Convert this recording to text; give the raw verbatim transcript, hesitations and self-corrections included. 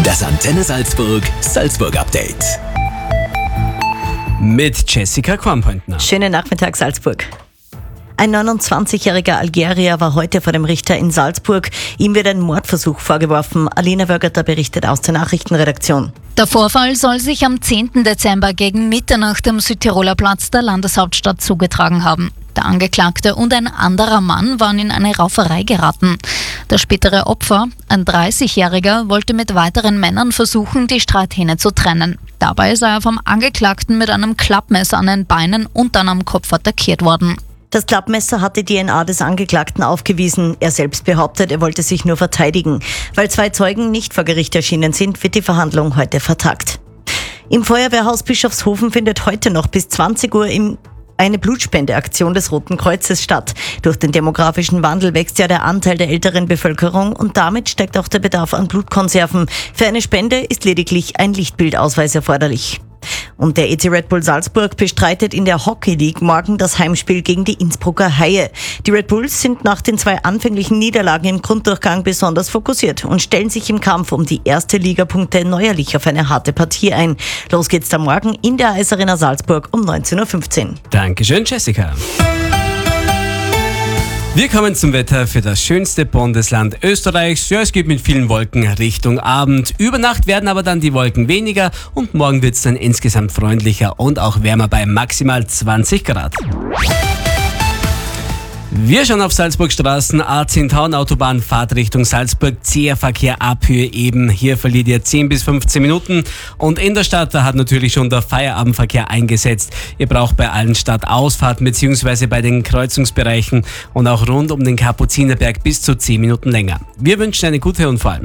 Das Antenne Salzburg Salzburg Update mit Jessica Quampointner. Schönen Nachmittag, Salzburg. Ein neunundzwanzigjähriger Algerier war heute vor dem Richter in Salzburg. Ihm wird ein Mordversuch vorgeworfen. Alina Wörgerter berichtet aus der Nachrichtenredaktion. Der Vorfall soll sich am zehnten Dezember gegen Mitternacht am Südtiroler Platz der Landeshauptstadt zugetragen haben. Der Angeklagte und ein anderer Mann waren in eine Rauferei geraten. Das spätere Opfer, ein dreißigjähriger, wollte mit weiteren Männern versuchen, die Streithähne zu trennen. Dabei sei er vom Angeklagten mit einem Klappmesser an den Beinen und dann am Kopf attackiert worden. Das Klappmesser hat die D N A des Angeklagten aufgewiesen. Er selbst behauptet, er wollte sich nur verteidigen. Weil zwei Zeugen nicht vor Gericht erschienen sind, wird die Verhandlung heute vertagt. Im Feuerwehrhaus Bischofshofen findet heute noch bis zwanzig Uhr im eine Blutspendeaktion des Roten Kreuzes statt. Durch den demografischen Wandel wächst ja der Anteil der älteren Bevölkerung und damit steigt auch der Bedarf an Blutkonserven. Für eine Spende ist lediglich ein Lichtbildausweis erforderlich. Und der E C Red Bull Salzburg bestreitet in der Hockey League morgen das Heimspiel gegen die Innsbrucker Haie. Die Red Bulls sind nach den zwei anfänglichen Niederlagen im Grunddurchgang besonders fokussiert und stellen sich im Kampf um die erste Ligapunkte neuerlich auf eine harte Partie ein. Los geht's da morgen in der Eisarena Salzburg um neunzehn Uhr fünfzehn. Dankeschön, Jessica. Wir kommen zum Wetter für das schönste Bundesland Österreichs. Ja, es geht mit vielen Wolken Richtung Abend. Über Nacht werden aber dann die Wolken weniger und morgen wird es dann insgesamt freundlicher und auch wärmer bei maximal zwanzig Grad. Wir schauen auf Salzburgstraßen, A zehn Taun Autobahn, Fahrt Richtung Salzburg, zäher Verkehr, Abhöhe eben. Hier verliert ihr zehn bis fünfzehn Minuten. Und in der Stadt, da hat natürlich schon der Feierabendverkehr eingesetzt. Ihr braucht bei allen Stadtausfahrten bzw. bei den Kreuzungsbereichen und auch rund um den Kapuzinerberg bis zu zehn Minuten länger. Wir wünschen eine gute und vor allem